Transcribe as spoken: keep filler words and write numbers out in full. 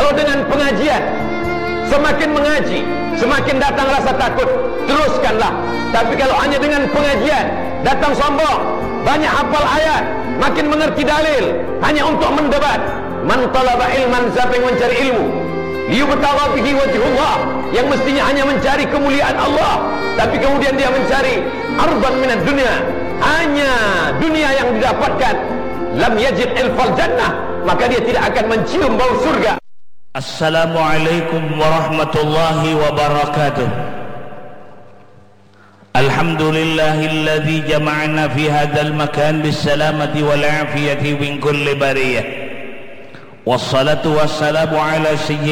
Kalau dengan pengajian, semakin mengaji, semakin datang rasa takut, teruskanlah. Tapi kalau hanya dengan pengajian, datang sombong, banyak hafal ayat, makin mengerti dalil, hanya untuk mendebat. Man talaba ilman, siapa yang mencari ilmu, liyubtagha bihi wajhullah, yang mestinya hanya mencari kemuliaan Allah, tapi kemudian dia mencari ardan minad dunia, hanya dunia yang didapatkan, lam yajid ilfal jannah, maka dia tidak akan mencium bau surga. Assalamualaikum warahmatullahi wabarakatuh. Alhamdulillahilladzi jama'ana fi hadzal makan bisalamati wal afiyati min kulli bariyah. Wassalatu wassalamu ala sayyidina